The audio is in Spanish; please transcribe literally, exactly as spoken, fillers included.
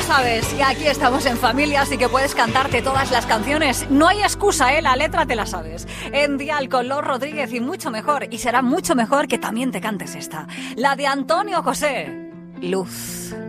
sabes que aquí estamos en familia, así que puedes cantarte todas las canciones. No hay excusa, ¿eh? La letra te la sabes. En Dial con Los Rodríguez y mucho mejor. Y será mucho mejor que también te cantes esta. La de Antonio José. Luz.